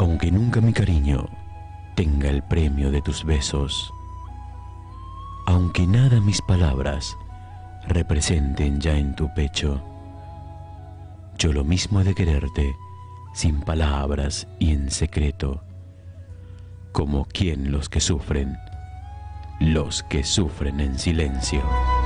Aunque nunca mi cariño tenga el premio de tus besos, aunque nada mis palabras representen ya en tu pecho, yo lo mismo he de quererte sin palabras y en secreto, como quien los que sufren en silencio.